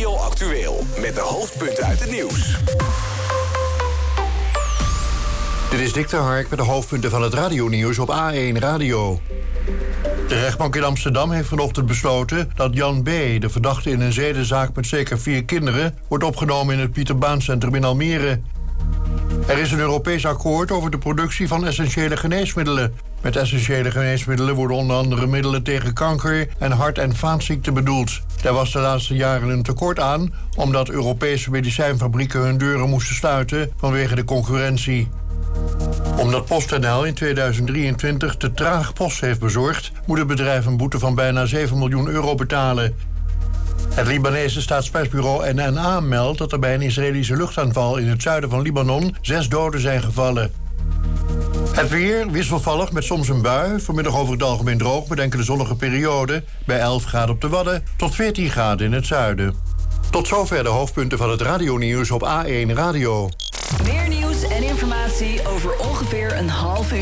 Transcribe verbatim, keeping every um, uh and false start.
R T L Actueel met de hoofdpunten uit het nieuws. Dit is Dick de Hark met de hoofdpunten van het radionieuws op A één Radio. De rechtbank in Amsterdam heeft vanochtend besloten dat Jan B., de verdachte in een zedenzaak met zeker vier kinderen, wordt opgenomen in het Pieter Baan Centrum in Almere. Er is een Europees akkoord over de productie van essentiële geneesmiddelen. Met essentiële geneesmiddelen worden onder andere middelen tegen kanker en hart- en vaatziekten bedoeld. Daar was de laatste jaren een tekort aan, omdat Europese medicijnfabrieken hun deuren moesten sluiten vanwege de concurrentie. Omdat PostNL in tweeduizend drieëntwintig te traag post heeft bezorgd, moet het bedrijf een boete van bijna zeven miljoen euro betalen. Het Libanese staatspersbureau N N A meldt dat er bij een Israëlische luchtaanval in het zuiden van Libanon zes doden zijn gevallen. Het weer wisselvallig met soms een bui, vanmiddag over het algemeen droog met enkele zonnige perioden, bij elf graden op de Wadden tot veertien graden in het zuiden. Tot zover de hoofdpunten van het radionieuws op A één Radio. Meer nieuws en informatie over ongeveer een half uur.